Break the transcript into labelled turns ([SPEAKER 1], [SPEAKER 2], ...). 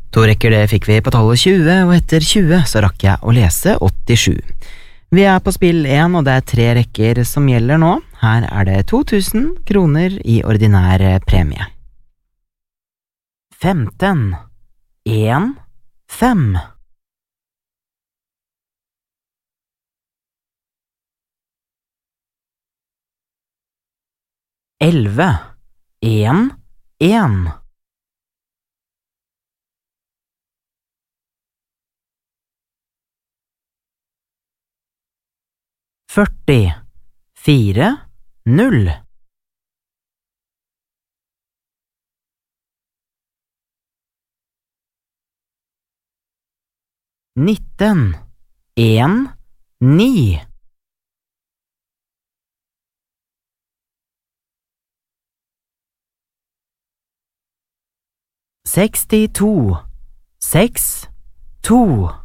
[SPEAKER 1] To rekker det fikk vi på tallet 20, og etter 20 så rakk jeg å lese 87. Vi på spill 1, og det 3 rekker som gjelder nå. Her det 2000 kroner i ordinær premie. 15, 1, 5. 11, 1, 1. 40, 4, 0. 19, 1, 9. 62, 6, 2.